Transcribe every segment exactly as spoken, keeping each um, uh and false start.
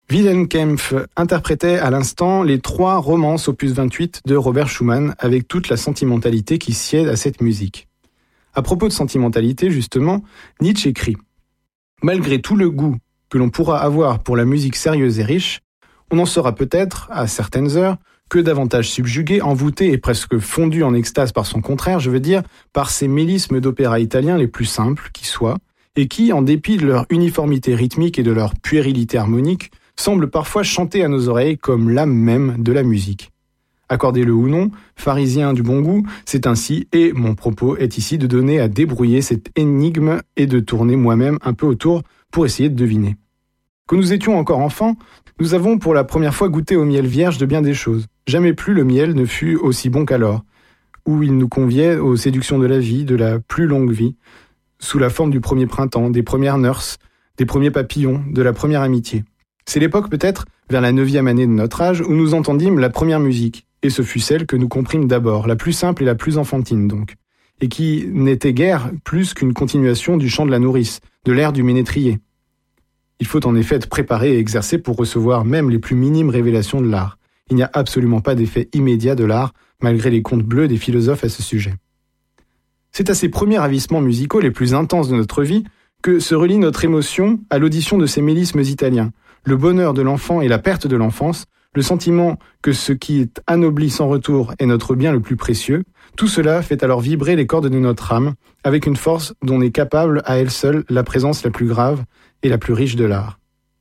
Wilhelm Kempff interprétait à l'instant les trois romances opus vingt-huit de Robert Schumann avec toute la sentimentalité qui sied à cette musique. À propos de sentimentalité, justement, Nietzsche écrit « Malgré tout le goût que l'on pourra avoir pour la musique sérieuse et riche, on en sera peut-être, à certaines heures, que davantage subjugué, envoûté et presque fondu en extase par son contraire, je veux dire, par ces mélismes d'opéra italien les plus simples qui soient, et qui, en dépit de leur uniformité rythmique et de leur puérilité harmonique, semblent parfois chanter à nos oreilles comme l'âme même de la musique. Accordez-le ou non, pharisien du bon goût, c'est ainsi, et mon propos est ici de donner à débrouiller cette énigme et de tourner moi-même un peu autour pour essayer de deviner. Quand nous étions encore enfants, nous avons pour la première fois goûté au miel vierge de bien des choses. Jamais plus le miel ne fut aussi bon qu'alors, où il nous conviait aux séductions de la vie, de la plus longue vie, sous la forme du premier printemps, des premières nurses, des premiers papillons, de la première amitié. C'est l'époque peut-être, vers la neuvième année de notre âge, où nous entendîmes la première musique, et ce fut celle que nous comprîmes d'abord, la plus simple et la plus enfantine donc, et qui n'était guère plus qu'une continuation du chant de la nourrice, de l'air du ménétrier. Il faut en effet être préparé et exercé pour recevoir même les plus minimes révélations de l'art. Il n'y a absolument pas d'effet immédiat de l'art, malgré les contes bleus des philosophes à ce sujet. C'est à ces premiers ravissements musicaux les plus intenses de notre vie que se relie notre émotion à l'audition de ces mélismes italiens. Le bonheur de l'enfant et la perte de l'enfance, le sentiment que ce qui est anobli sans retour est notre bien le plus précieux, tout cela fait alors vibrer les cordes de notre âme, avec une force dont n'est capable à elle seule la présence la plus grave et la plus riche de l'art.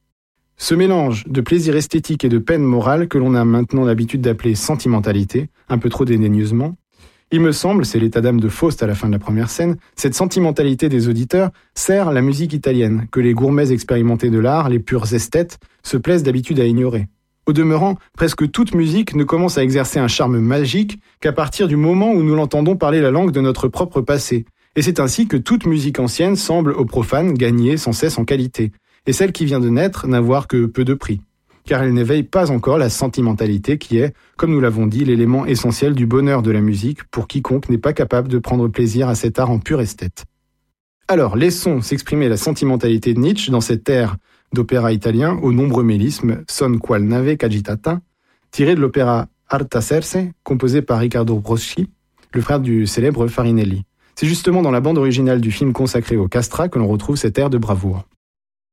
Ce mélange de plaisir esthétique et de peine morale que l'on a maintenant l'habitude d'appeler sentimentalité, un peu trop dédaigneusement, il me semble, c'est l'état d'âme de Faust à la fin de la première scène, cette sentimentalité des auditeurs sert la musique italienne, que les gourmets expérimentés de l'art, les purs esthètes, se plaisent d'habitude à ignorer. Au demeurant, presque toute musique ne commence à exercer un charme magique qu'à partir du moment où nous l'entendons parler la langue de notre propre passé. Et c'est ainsi que toute musique ancienne semble aux profanes gagner sans cesse en qualité, et celle qui vient de naître n'avoir que peu de prix, car elle n'éveille pas encore la sentimentalité qui est, comme nous l'avons dit, l'élément essentiel du bonheur de la musique pour quiconque n'est pas capable de prendre plaisir à cet art en pur esthète. Alors, laissons s'exprimer la sentimentalité de Nietzsche dans cet air d'opéra italien aux nombreux mélismes, Son qual nave c'agitata, tiré de l'opéra Artaserse, composé par Riccardo Broschi, le frère du célèbre Farinelli. C'est justement dans la bande originale du film consacré au castrat que l'on retrouve cet air de bravoure.